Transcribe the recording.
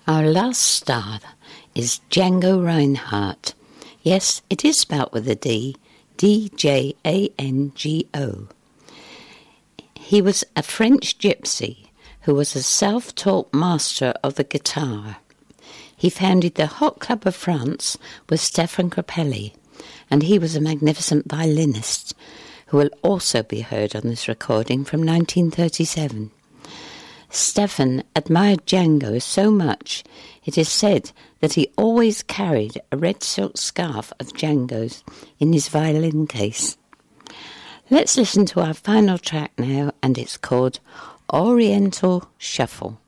Our last star is Django Reinhardt. Yes, it is spelt with a D, D-J-A-N-G-O. He was a French gypsy who was a self-taught master of the guitar. He founded the Hot Club of France with Stéphane Grappelli, and he was a magnificent violinist who will also be heard on this recording from 1937. Stéphane admired Django so much, it is said that he always carried a red silk scarf of Django's in his violin case. Let's listen to our final track now, and it's called Oriental Shuffle.